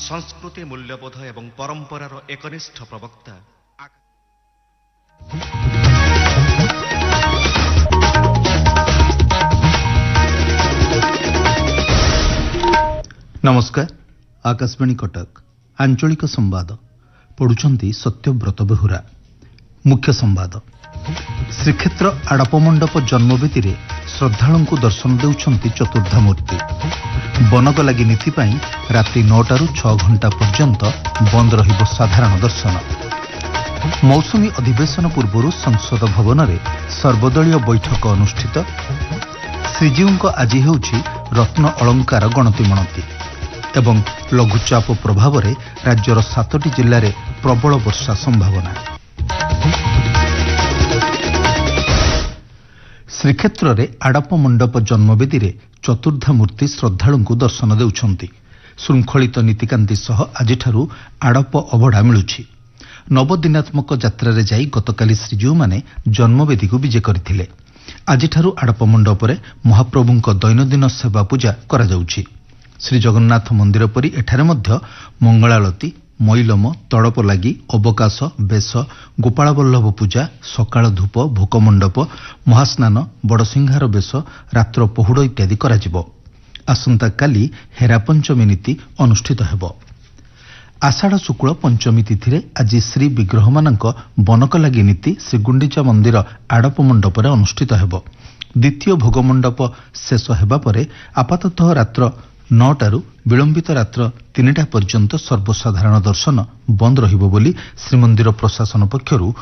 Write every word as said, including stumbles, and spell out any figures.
संस्कृति मूल्यबोध एवं परंपरार एकनिष्ठ प्रवक्ता। नमस्कार। आकाशवाणी कटक आंचलिक संवाद पढ़ुछंती सत्यव्रत बेहुरा। मुख्य संवाद। श्रीक्षेत्र आड़पमंडप जन्मवेदी रे श्रद्धालुं को दर्शन देउछंती चतुर्धामूर्ति। बनक लगी नीति पाई रात्रि नौटारू छह घंटा पर्यंत बंद रहिबो साधारण दर्शन। मौसुमी अधिवेशन पूर्व संसद भवन में सर्वदलीय बैठक अनुष्ठित। श्रीजीव आज हेउछि रत्न अलंकार गणति मणति एवं लघुचाप प्रभाव में राज्यर सातटी जिले में प्रबल वर्षा संभावना। श्रीक्षेत्र में आड़प मंडप जन्मवेदी रे चतुर्धा मूर्ति श्रद्धालुं को दर्शन देउछंती। श्रृंखलित नीतिकांति सह आजिठारु आड़प अभड़ा मिलुछि। नवदिनात्मक यात्रा रे जाई गतकाली श्रीजीव माने जन्मवेदी को विजे करथिले। आजिठारु आड़प मंडप रे महाप्रभुंक दैनंदिन सेवा पूजा करा जाउछि। श्री जगन्नाथ मंदिर परी एठारे मध्य मंगलालती, मैलम, तड़प लगी, अवकाश, बेश, गोपालवल्लभ पूजा, सकाळ धूप, भोकमंडप, महास्नान, बड़सिंहार बेश, रात्र पहुड़ इत्यादि कराजिबो। आसंता काली हेरा पंचमी नीति अनुष्ठित हेबो। आषाढ़ शुक्ल पंचमी तिथि आज श्री विग्रह मानक बनक लगी नीति श्रीगुंडीचा मंदिर आड़प मंडप अनुष्ठित हेबो। द्वितीय भोगमंडप शेष हेबा परे आपाततः रात्र नौटारू विलंबित रात्र तीनटा पर्यंत सर्वसाधारण दर्शन बंद रहिबो बोली श्रीमंदिर प्रशासन पक्षरु